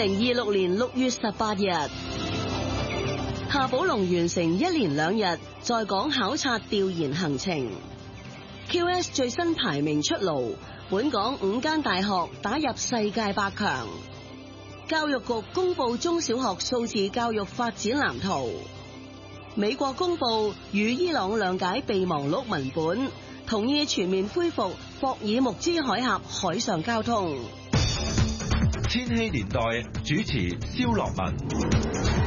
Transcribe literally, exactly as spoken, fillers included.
零二六年六月十八日，夏寶龍完成一連兩日在港考察調研行程。Q S 最新排名出爐，本港五間大學打入世界百強。教育局公布中小學數字教育發展藍圖。美國公布與伊朗諒解備忘錄文本，同意全面恢復霍爾木茲海峽海上交通。 千禧年代主持蕭樂文。